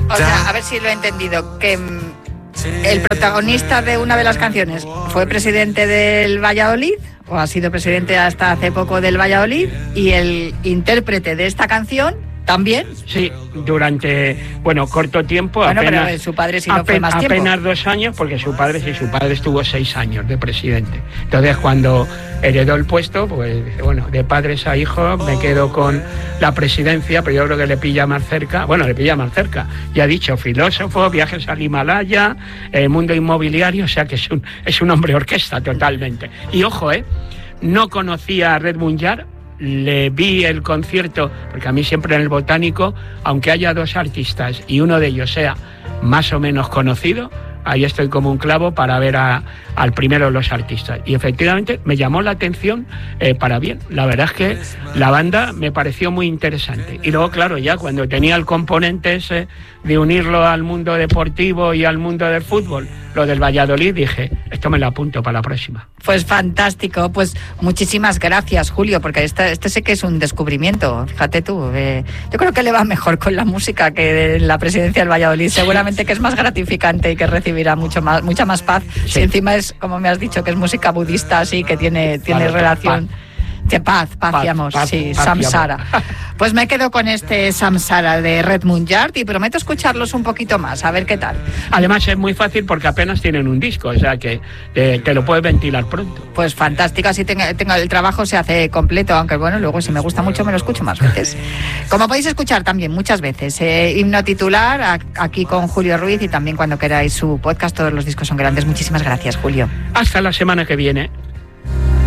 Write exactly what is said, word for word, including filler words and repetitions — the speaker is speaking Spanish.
O sea, a ver si lo he entendido, que el protagonista de una de las canciones fue presidente del Valladolid, o ha sido presidente hasta hace poco del Valladolid, y el intérprete de esta canción también. Sí, durante, bueno, corto tiempo, bueno, apenas, pero su padre sí no fue apenas, más tiempo. apenas dos años, porque su padre sí, su padre estuvo seis años de presidente. Entonces, cuando heredó el puesto, pues bueno, de padres a hijos me quedo con la presidencia, pero yo creo que le pilla más cerca, bueno, le pilla más cerca. Ya he dicho, filósofo, viajes al Himalaya, el mundo inmobiliario, o sea que es un, es un hombre orquesta totalmente. Y ojo, eh, no conocía a Redmond Yard. Le vi el concierto, porque a mí siempre en el Botánico, aunque haya dos artistas y uno de ellos sea más o menos conocido, ahí estoy como un clavo para ver a, al primero de los artistas. Y efectivamente me llamó la atención eh, para bien. La verdad es que la banda me pareció muy interesante. Y luego, claro, ya cuando tenía el componente ese de unirlo al mundo deportivo y al mundo del fútbol, lo del Valladolid, dije, esto me lo apunto para la próxima. Pues fantástico, pues muchísimas gracias, Julio, porque este, este sé que es un descubrimiento, fíjate tú. Eh, yo creo que le va mejor con la música que en la presidencia del Valladolid, seguramente que es más gratificante y que recibirá mucho más, mucha más paz. Sí. Si encima es, como me has dicho, que es música budista, así que tiene, tiene vale, relación... Paz. De paz, paz, paz y amor, paz, sí, paz Samsara. Pues me quedo con este Samsara de Redmond Yard y prometo escucharlos un poquito más, a ver qué tal. Además es muy fácil porque apenas tienen un disco, o sea que eh, te lo puedes ventilar pronto. Pues fantástico, así tenga, tenga el trabajo se hace completo, aunque bueno, luego si me gusta mucho me lo escucho más veces. Como podéis escuchar también muchas veces, eh, himno titular a, aquí con Julio Ruiz y también cuando queráis su podcast, todos los discos son grandes. Muchísimas gracias, Julio. Hasta la semana que viene.